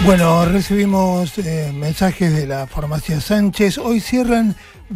Bueno, recibimos mensajes de la farmacia Sánchez. Hoy cierran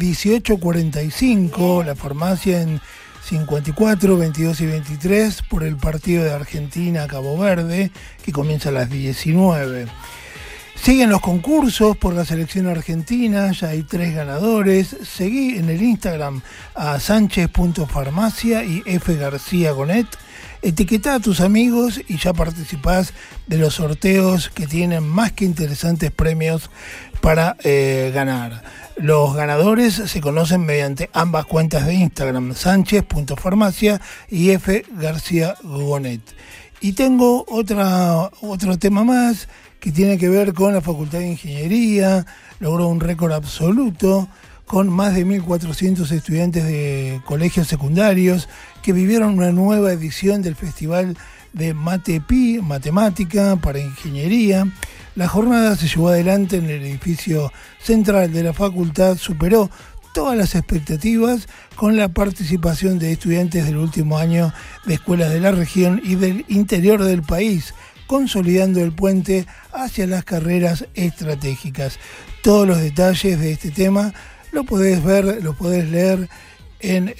18:45 la farmacia en 54, 22 y 23 por el partido de Argentina-Cabo Verde, que comienza a las 19. Siguen los concursos por la selección argentina, ya hay 3 ganadores. Seguí en el Instagram a sánchez.farmacia y fgarciagonet. Etiquetá a tus amigos y ya participás de los sorteos que tienen más que interesantes premios para ganar. Los ganadores se conocen mediante ambas cuentas de Instagram, sánchez.farmacia y fgarciagonet. Y tengo otro tema más que tiene que ver con la Facultad de Ingeniería. Logró un récord absoluto con más de 1.400 estudiantes de colegios secundarios que vivieron una nueva edición del Festival de Matepi, Matemática para Ingeniería. La jornada se llevó adelante en el edificio central de la facultad, superó todas las expectativas con la participación de estudiantes del último año de escuelas de la región y del interior del país, consolidando el puente hacia las carreras estratégicas. Todos los detalles de este tema lo podés ver, lo podés leer en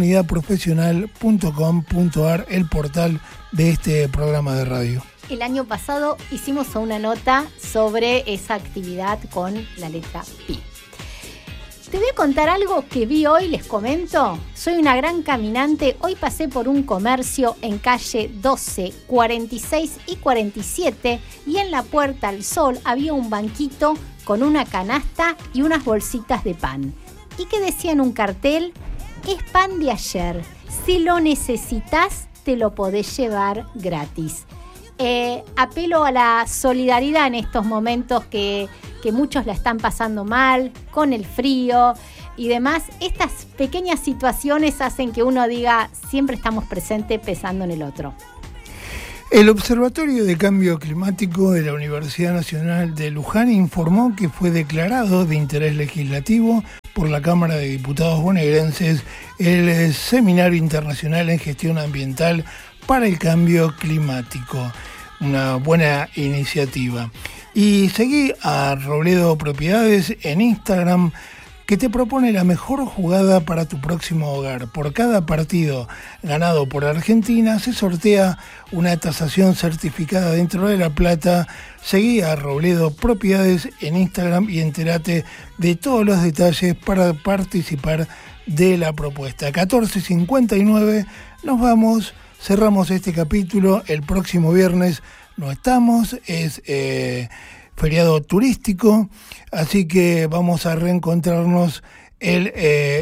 comunidadprofesional.com.ar, el portal de este programa de radio. El año pasado hicimos una nota sobre esa actividad con la letra Pi. Te voy a contar algo que vi hoy, les comento. Soy una gran caminante. Hoy pasé por un comercio en calle 12, 46 y 47 y en la Puerta al Sol había un banquito con una canasta y unas bolsitas de pan. ¿Y qué decía en un cartel? Es pan de ayer. Si lo necesitas, te lo podés llevar gratis. Apelo a la solidaridad en estos momentos que muchos la están pasando mal, con el frío y demás. Estas pequeñas situaciones hacen que uno diga, siempre estamos presentes pensando en el otro. El Observatorio de Cambio Climático de la Universidad Nacional de Luján informó que fue declarado de interés legislativo por la Cámara de Diputados bonaerenses el Seminario Internacional en Gestión Ambiental para el Cambio Climático. Una buena iniciativa. Y seguí a Robledo Propiedades en Instagram, que te propone la mejor jugada para tu próximo hogar. Por cada partido ganado por Argentina se sortea una tasación certificada dentro de La Plata. Seguí a Robledo Propiedades en Instagram y entérate de todos los detalles para participar de la propuesta. 14:59, nos vamos, cerramos este capítulo. El próximo viernes no estamos, es feriado turístico, así que vamos a reencontrarnos el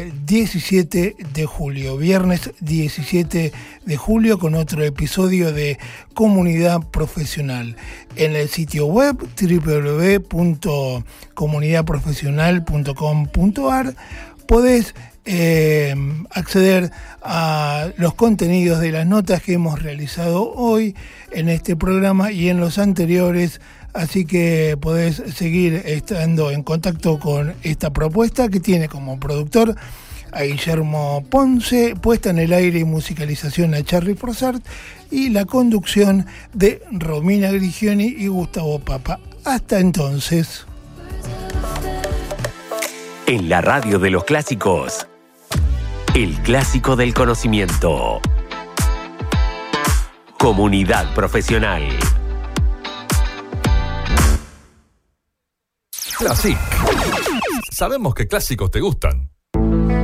17 de julio, viernes 17 de julio, con otro episodio de Comunidad Profesional. En el sitio web www.comunidadprofesional.com.ar podés acceder a los contenidos de las notas que hemos realizado hoy en este programa y en los anteriores, así que podés seguir estando en contacto con esta propuesta que tiene como productor a Guillermo Ponce, puesta en el aire y musicalización a Charly Frossart y la conducción de Romina Grigioni y Gustavo Papa. Hasta entonces. En la radio de los clásicos, el clásico del conocimiento. Comunidad Profesional. Classic. Sabemos que clásicos te gustan.